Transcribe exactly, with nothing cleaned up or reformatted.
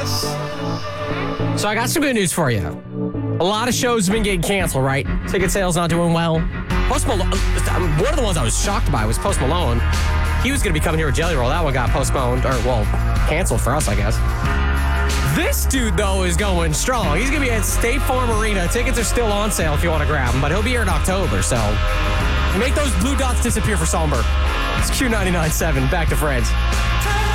So I got some good news for you. A lot of shows have been getting canceled, right? Ticket sales not doing well. Post Malone, one of the ones I was shocked by was Post Malone. He was going to be coming here with Jelly Roll. That one got postponed, or, well, canceled for us, I guess. This dude, though, is going strong. He's going to be at State Farm Arena. Tickets are still on sale if you want to grab them, but he'll be here in October, so make those blue dots disappear for Somber. It's Q ninety-nine point seven. Back to Fred's.